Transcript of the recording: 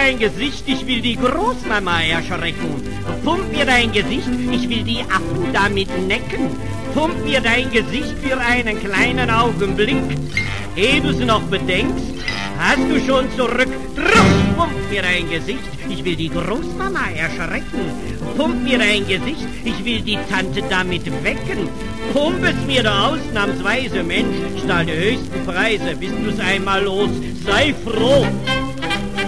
dein Gesicht, ich will die Großmama erschrecken. Pump mir dein Gesicht, ich will die Affen damit necken. Pump mir dein Gesicht für einen kleinen Augenblick. Ehe du's noch bedenkst, hast du schon zurück. Pump mir dein Gesicht, ich will die Großmama erschrecken. Pump mir dein Gesicht, ich will die Tante damit wecken. Pump es mir da ausnahmsweise, Mensch, stahl die höchsten Preise, bist du's einmal los, sei froh.